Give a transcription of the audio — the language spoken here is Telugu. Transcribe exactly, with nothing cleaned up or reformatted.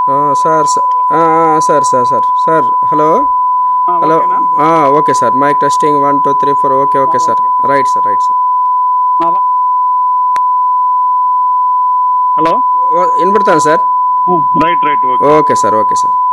ఆ, సార్ స- ఆ, ఆ, sir sir sir sir hello ఆ, హలో ఓకేనా? ఆ, okay sir mic testing one two three four okay ఆ, okay sir okay. Right sir right sir నా వా- హలో. ఓ, వినపడతాను sir right right okay. Okay sir okay sir